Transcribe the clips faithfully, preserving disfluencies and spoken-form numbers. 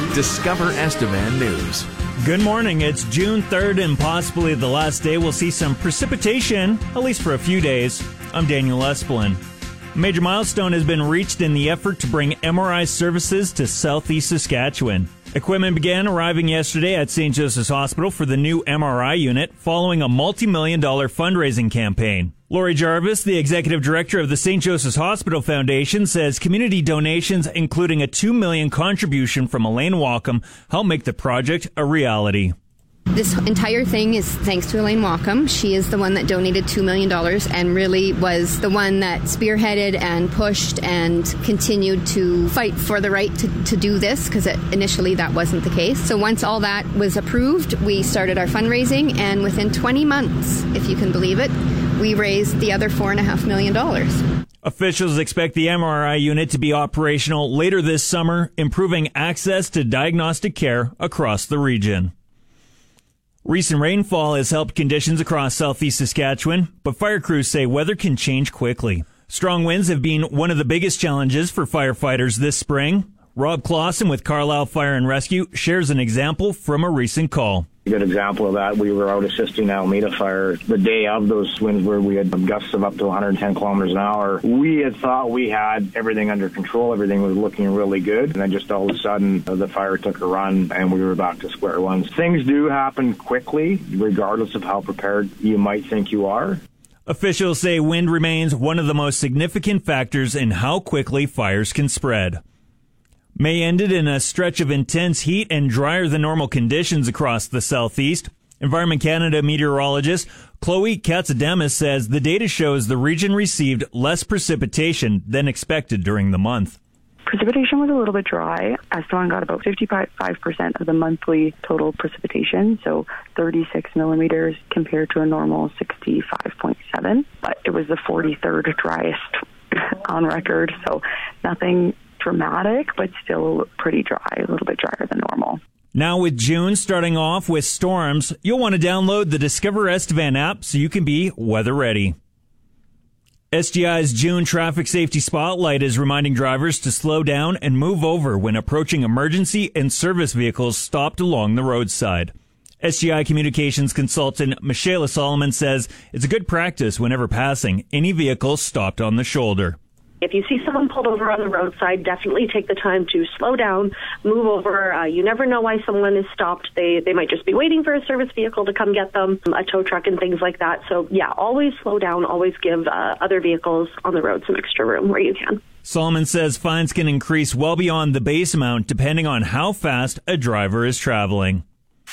Discover Estevan News. Good morning. It's June third and possibly the last day we'll see some precipitation, at least for a few days. I'm Daniel Espelin. A major milestone has been reached in the effort to bring M R I services to southeast Saskatchewan. Equipment began arriving yesterday at Saint Joseph's Hospital for the new M R I unit following a multi-million dollar fundraising campaign. Lori Jarvis, the executive director of the Saint Joseph's Hospital Foundation, says community donations, including a two million dollars contribution from Elaine Wacom, help make the project a reality. This entire thing is thanks to Elaine Wacom. She is the one that donated two million dollars and really was the one that spearheaded and pushed and continued to fight for the right to, to do this, because initially that wasn't the case. So once all that was approved, we started our fundraising, and within twenty months, if you can believe it, we raised the other four point five million dollars. Officials expect the M R I unit to be operational later this summer, improving access to diagnostic care across the region. Recent rainfall has helped conditions across southeast Saskatchewan, but fire crews say weather can change quickly. Strong winds have been one of the biggest challenges for firefighters this spring. Rob Clausen with Carlisle Fire and Rescue shares an example from a recent call. A good example of that, we were out assisting Alameda Fire the day of those winds where we had gusts of up to one hundred ten kilometers an hour. We had thought we had everything under control. Everything was looking really good. And then just all of a sudden, the fire took a run and we were back to square one. Things do happen quickly, regardless of how prepared you might think you are. Officials say wind remains one of the most significant factors in how quickly fires can spread. May ended in a stretch of intense heat and drier than normal conditions across the southeast. Environment Canada meteorologist Chloe Katsademis says the data shows the region received less precipitation than expected during the month. Precipitation was a little bit dry. Estevan got about fifty-five percent of the monthly total precipitation, so thirty-six millimeters compared to a normal sixty-five point seven. But it was the forty-third driest on record, so nothing dramatic, but still pretty dry, a little bit drier than normal. Now with June starting off with storms, you'll want to download the Discover Estevan app so you can be weather ready. S G I's June Traffic Safety Spotlight is reminding drivers to slow down and move over when approaching emergency and service vehicles stopped along the roadside. S G I communications consultant Michelle Solomon says it's a good practice whenever passing any vehicle stopped on the shoulder. If you see someone pulled over on the roadside, definitely take the time to slow down, move over. Uh, you never know why someone is stopped. They they might just be waiting for a service vehicle to come get them, a tow truck and things like that. So, yeah, always slow down. Always give uh, other vehicles on the road some extra room where you can. Solomon says fines can increase well beyond the base amount depending on how fast a driver is traveling.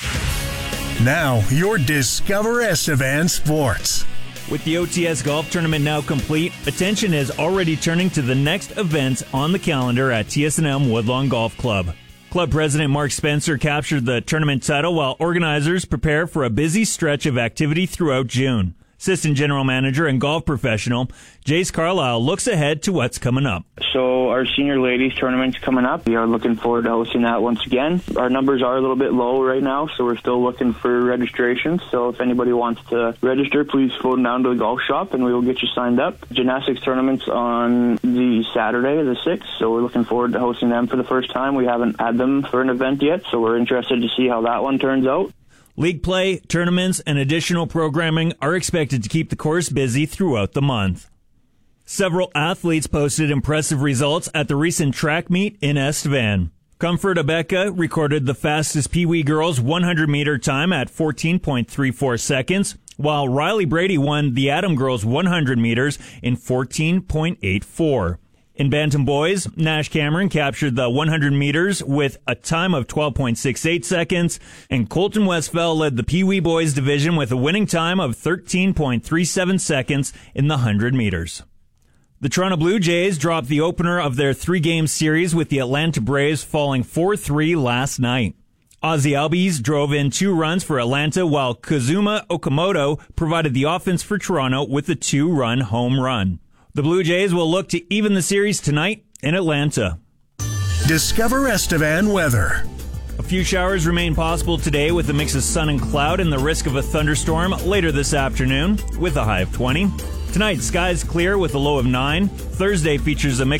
Now, your Discover Estevan Sports. With the O T S Golf Tournament now complete, attention is already turning to the next events on the calendar at T S and M Woodlawn Golf Club. Club President Mark Spencer captured the tournament title while organizers prepare for a busy stretch of activity throughout June. Assistant General Manager and golf professional Jace Carlisle looks ahead to what's coming up. So our senior ladies tournament's coming up. We are looking forward to hosting that once again. Our numbers are a little bit low right now, so we're still looking for registrations. So if anybody wants to register, please phone down to the golf shop and we will get you signed up. Gymnastics tournament's on the Saturday, the sixth, so we're looking forward to hosting them for the first time. We haven't had them for an event yet, so we're interested to see how that one turns out. League play, tournaments, and additional programming are expected to keep the course busy throughout the month. Several athletes posted impressive results at the recent track meet in Estevan. Comfort Abeka recorded the fastest Pee Wee girls one hundred meter time at fourteen point three four seconds, while Riley Brady won the Adam girls one hundred meters in fourteen point eight four. In Bantam Boys, Nash Cameron captured the one hundred meters with a time of twelve point six eight seconds, and Colton Westfell led the Pee Wee Boys division with a winning time of thirteen point three seven seconds in the one hundred meters. The Toronto Blue Jays dropped the opener of their three-game series with the Atlanta Braves falling four three last night. Ozzie Albies drove in two runs for Atlanta, while Kazuma Okamoto provided the offense for Toronto with a two-run home run. The Blue Jays will look to even the series tonight in Atlanta. Discover Estevan weather. A few showers remain possible today with a mix of sun and cloud and the risk of a thunderstorm later this afternoon with a high of twenty. Tonight, skies clear with a low of nine. Thursday features a mix